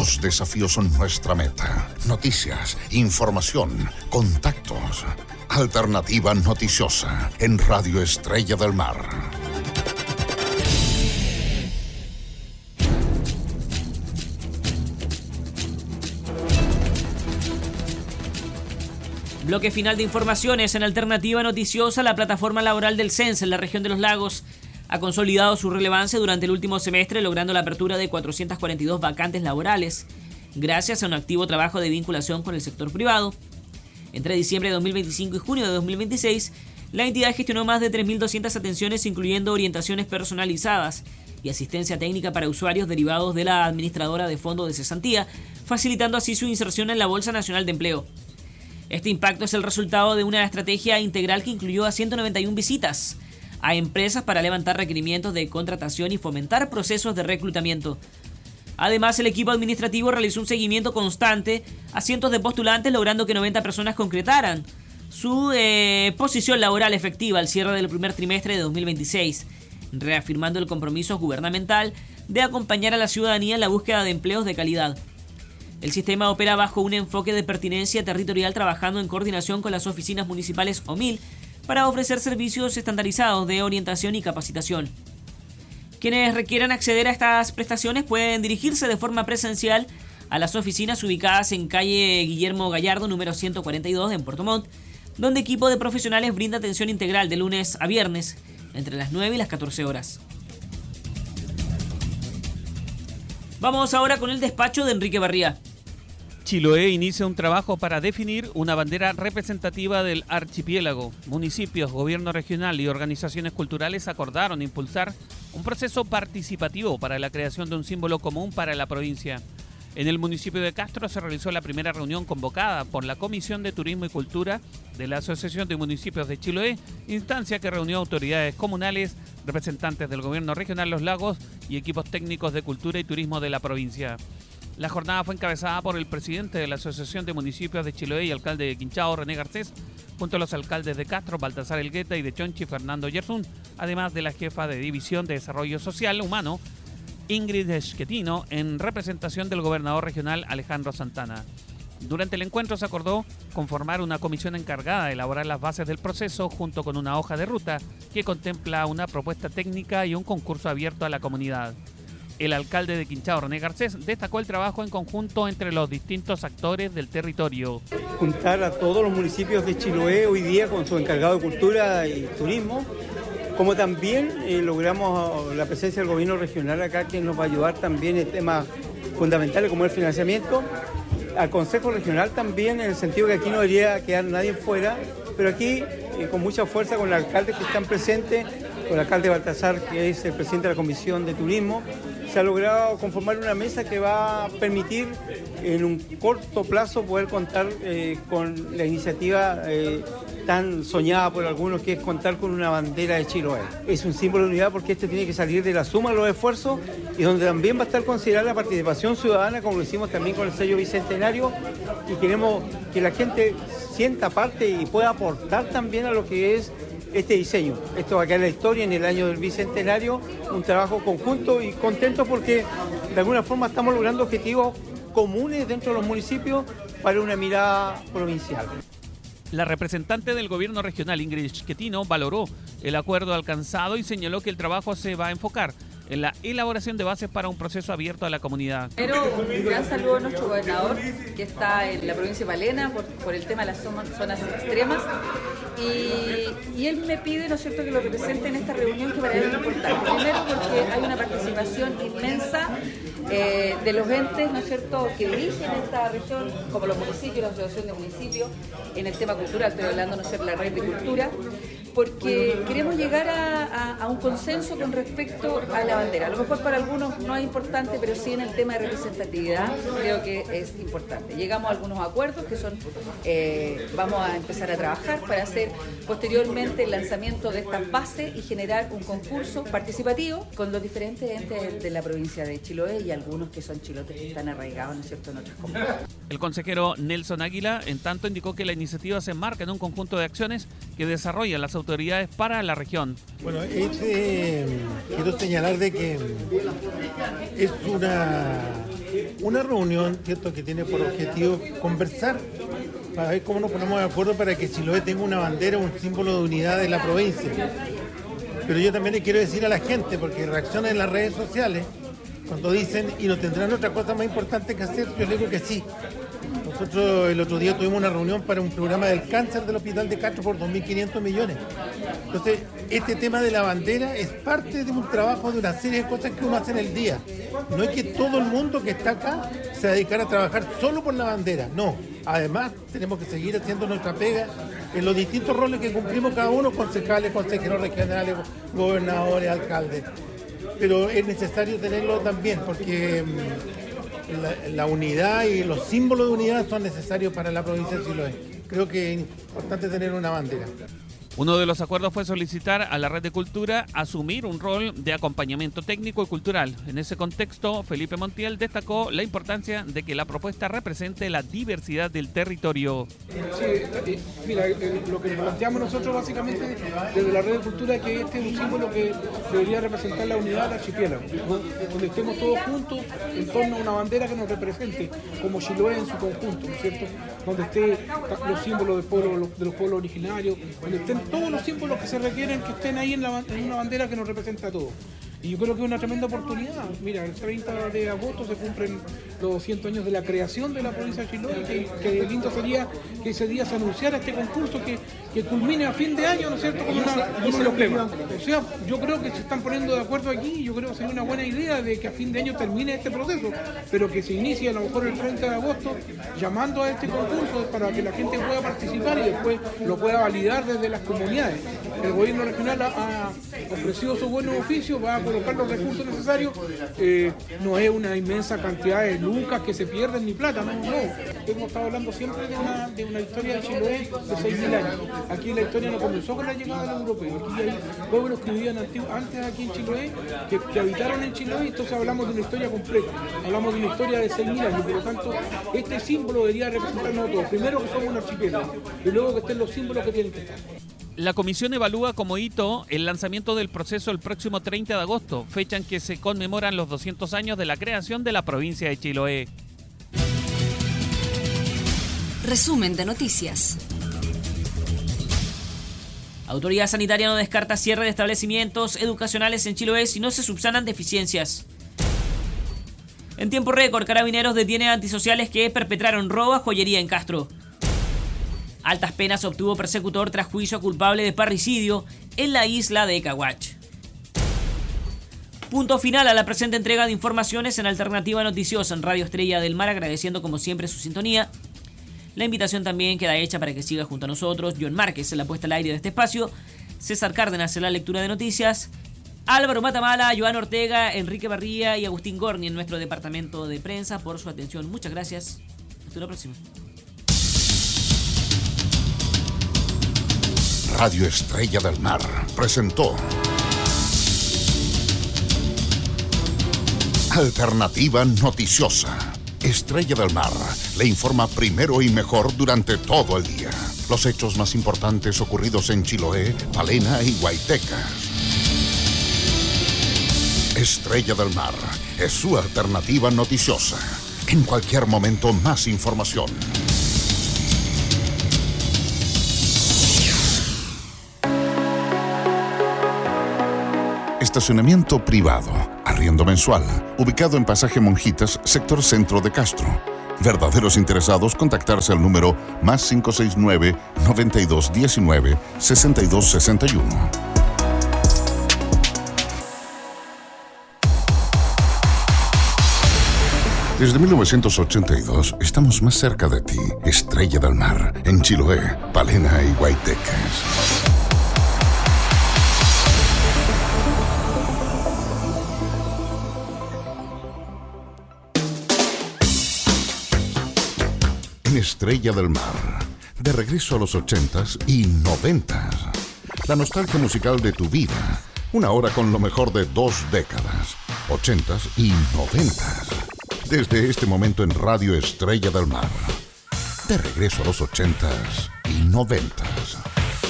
Los desafíos son nuestra meta. Noticias, información, contactos. Alternativa Noticiosa en Radio Estrella del Mar. Bloque final de informaciones en Alternativa Noticiosa. La plataforma laboral del CENS en la región de los lagos ha consolidado su relevancia durante el último semestre, logrando la apertura de 442 vacantes laborales, gracias a un activo trabajo de vinculación con el sector privado. Entre diciembre de 2025 y junio de 2026, la entidad gestionó más de 3.200 atenciones, incluyendo orientaciones personalizadas y asistencia técnica para usuarios derivados de la administradora de fondo de cesantía, facilitando así su inserción en la Bolsa Nacional de Empleo. Este impacto es el resultado de una estrategia integral que incluyó a 191 visitas a empresas para levantar requerimientos de contratación y fomentar procesos de reclutamiento. Además, el equipo administrativo realizó un seguimiento constante a cientos de postulantes, logrando que 90 personas concretaran su posición laboral efectiva al cierre del primer trimestre de 2026, reafirmando el compromiso gubernamental de acompañar a la ciudadanía en la búsqueda de empleos de calidad. El sistema opera bajo un enfoque de pertinencia territorial, trabajando en coordinación con las oficinas municipales OMIL para ofrecer servicios estandarizados de orientación y capacitación. Quienes requieran acceder a estas prestaciones pueden dirigirse de forma presencial a las oficinas ubicadas en calle Guillermo Gallardo, número 142 en Puerto Montt, donde equipo de profesionales brinda atención integral de lunes a viernes entre las 9 y las 14 horas. Vamos ahora con el despacho de Enrique Barría. Chiloé inicia un trabajo para definir una bandera representativa del archipiélago. Municipios, gobierno regional y organizaciones culturales acordaron impulsar un proceso participativo para la creación de un símbolo común para la provincia. En el municipio de Castro se realizó la primera reunión convocada por la Comisión de Turismo y Cultura de la Asociación de Municipios de Chiloé, instancia que reunió autoridades comunales, representantes del gobierno regional Los Lagos y equipos técnicos de cultura y turismo de la provincia. La jornada fue encabezada por el presidente de la Asociación de Municipios de Chiloé y alcalde de Quinchao, René Garcés, junto a los alcaldes de Castro, Baltasar Elgueta, y de Chonchi, Fernando Yersun, además de la jefa de División de Desarrollo Social Humano, Ingrid Schettino, en representación del gobernador regional Alejandro Santana. Durante el encuentro se acordó conformar una comisión encargada de elaborar las bases del proceso, junto con una hoja de ruta que contempla una propuesta técnica y un concurso abierto a la comunidad. El alcalde de Quinchao, René Garcés, destacó el trabajo en conjunto entre los distintos actores del territorio. Juntar a todos los municipios de Chiloé hoy día con su encargado de cultura y turismo, como también logramos la presencia del gobierno regional acá, que nos va a ayudar también en temas fundamentales como el financiamiento, al Consejo Regional también, en el sentido que aquí no debería quedar nadie fuera, pero aquí con mucha fuerza con los alcaldes que están presentes, con el alcalde Baltasar, que es el presidente de la Comisión de Turismo, se ha logrado conformar una mesa que va a permitir en un corto plazo poder contar con la iniciativa tan soñada por algunos, que es contar con una bandera de Chiloé. Es un símbolo de unidad porque este tiene que salir de la suma de los esfuerzos y donde también va a estar considerada la participación ciudadana, como lo hicimos también con el sello bicentenario, y queremos que la gente sienta parte y pueda aportar también a lo que es este diseño. Esto va a quedar en la historia en el año del Bicentenario, un trabajo conjunto y contentos porque de alguna forma estamos logrando objetivos comunes dentro de los municipios para una mirada provincial. La representante del gobierno regional, Ingrid Schettino, valoró el acuerdo alcanzado y señaló que el trabajo se va a enfocar en la elaboración de bases para un proceso abierto a la comunidad. Pero un gran saludo a nuestro gobernador, que está en la provincia de Palena por el tema de las zonas extremas. Y él me pide, ¿no es cierto?, que lo represente en esta reunión, que para él es importante. Primero porque hay una participación inmensa de los entes, ¿no es cierto?, que dirigen esta región, como los municipios, la asociación de municipios, en el tema cultural, estoy hablando, ¿no es cierto?, la red de cultura, porque queremos llegar a un consenso con respecto a la bandera. A lo mejor para algunos no es importante, pero sí en el tema de representatividad creo que es importante. Llegamos a algunos acuerdos que son, vamos a empezar a trabajar para hacer posteriormente el lanzamiento de estas bases y generar un concurso participativo con los diferentes entes de la provincia de Chiloé y algunos que son chilotes que están arraigados, ¿no es cierto?, en otras comunidades. El consejero Nelson Águila, en tanto, indicó que la iniciativa se enmarca en un conjunto de acciones que desarrollan las autoridades autoridades para la región. Bueno, quiero señalar de que es una reunión, ¿cierto?, que tiene por objetivo conversar para ver cómo nos ponemos de acuerdo para que Chiloé tenga una bandera, un símbolo de unidad de la provincia. Pero yo también le quiero decir a la gente, porque reaccionan en las redes sociales, cuando dicen, ¿y no tendrán otra cosa más importante que hacer? Yo les digo que sí. Nosotros el otro día tuvimos una reunión para un programa del cáncer del Hospital de Castro por 2.500 millones. Entonces, este tema de la bandera es parte de un trabajo, de una serie de cosas que uno hace en el día. No es que todo el mundo que está acá se dedicara a trabajar solo por la bandera, no. Además, tenemos que seguir haciendo nuestra pega en los distintos roles que cumplimos cada uno, concejales, consejeros regionales, gobernadores, alcaldes. Pero es necesario tenerlo también, porque la unidad y los símbolos de unidad son necesarios para la provincia de Chiloé. Creo que es importante tener una bandera. Uno de los acuerdos fue solicitar a la Red de Cultura asumir un rol de acompañamiento técnico y cultural. En ese contexto, Felipe Montiel destacó la importancia de que la propuesta represente la diversidad del territorio. Sí, mira, lo que planteamos nosotros básicamente desde la Red de Cultura es que este es un símbolo que debería representar la unidad del archipiélago, donde estemos todos juntos en torno a una bandera que nos represente, como Chiloé en su conjunto, ¿no es cierto? Donde estén los símbolos de los pueblos originarios, donde estén todos los símbolos que se requieren que estén ahí en una bandera que nos representa a todos. Y yo creo que es una tremenda oportunidad. Mira, el 30 de agosto se cumplen los 200 años de la creación de la provincia de Chiloé, que lindo sería que ese día se anunciara este concurso que culmine a fin de año, ¿no es cierto?, con un emblema. O sea, yo creo que se están poniendo de acuerdo aquí y yo creo que sería una buena idea de que a fin de año termine este proceso, pero que se inicie a lo mejor el 30 de agosto llamando a este concurso para que la gente pueda participar y después lo pueda validar desde las comunidades. El gobierno regional ha ofrecido su buen oficio, va a colocar los recursos necesarios, no es una inmensa cantidad de lucas que se pierden ni plata, no. Hemos estado hablando siempre de una historia de Chiloé de 6.000 años. Aquí la historia no comenzó con la llegada de los europeos, aquí hay pueblos que vivían antes aquí en Chiloé, que habitaron en Chiloé, entonces hablamos de una historia completa, hablamos de una historia de 6.000 años, por lo tanto este símbolo debería representarnos a todos, primero que somos un archipiélago y luego que estén los símbolos que tienen que estar. La comisión evalúa como hito el lanzamiento del proceso el próximo 30 de agosto, fecha en que se conmemoran los 200 años de la creación de la provincia de Chiloé. Resumen de noticias. Autoridad Sanitaria no descarta cierre de establecimientos educacionales en Chiloé si no se subsanan deficiencias. En tiempo récord, Carabineros detiene a antisociales que perpetraron robo a joyería en Castro. Altas penas obtuvo persecutor tras juicio culpable de parricidio en la isla de Caguach. Punto final a la presente entrega de informaciones en Alternativa Noticiosa en Radio Estrella del Mar, agradeciendo como siempre su sintonía. La invitación también queda hecha para que siga junto a nosotros John Márquez en la puesta al aire de este espacio, César Cárdenas en la lectura de noticias, Álvaro Matamala, Joan Ortega, Enrique Barría y Agustín Gorni en nuestro departamento de prensa por su atención. Muchas gracias. Hasta la próxima. Radio Estrella del Mar presentó Alternativa Noticiosa. Estrella del Mar le informa primero y mejor durante todo el día. Los hechos más importantes ocurridos en Chiloé, Palena y Guaitecas. Estrella del Mar es su alternativa noticiosa. En cualquier momento, más información. Estacionamiento privado, arriendo mensual, ubicado en Pasaje Monjitas, sector centro de Castro. Verdaderos interesados, contactarse al número +569 9219 6261. Desde 1982 estamos más cerca de ti, Estrella del Mar, en Chiloé, Palena y Guaitecas. Estrella del Mar, de regreso a los 80s y 90s. La nostalgia musical de tu vida, una hora con lo mejor de 2 décadas, 80s y 90s. Desde este momento en Radio Estrella del Mar, de regreso a los 80s y 90s.